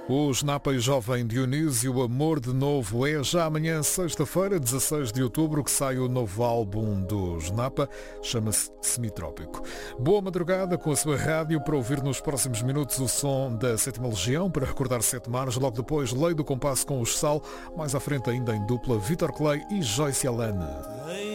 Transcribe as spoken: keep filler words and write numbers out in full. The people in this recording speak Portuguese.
Os Napa e Jovem Dionísio, Amor de Novo, é já amanhã, sexta-feira, dezasseis de outubro, que sai o novo álbum dos Napa, chama-se Semitrópico. Boa madrugada com a sua rádio para ouvir nos próximos minutos o som da Sétima Legião, para recordar Sete Mares, logo depois Lei do Compasso com os Sal, mais à frente ainda em dupla Vítor Clay e Joyce Alane.